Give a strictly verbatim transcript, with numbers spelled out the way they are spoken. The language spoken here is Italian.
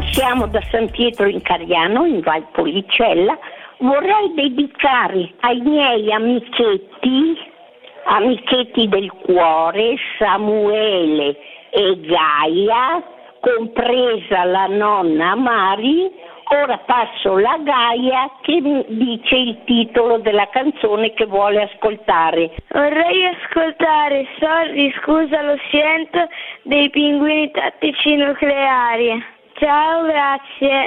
Siamo da San Pietro in Cariano, in Val Policella. Vorrei dedicare ai miei amichetti, amichetti del cuore, Samuele e Gaia, compresa la nonna Mari. Ora passo la Gaia che mi dice il titolo della canzone che vuole ascoltare. Vorrei ascoltare Sorry, scusa, lo sento dei Pinguini Tattici Nucleari. Ciao, grazie.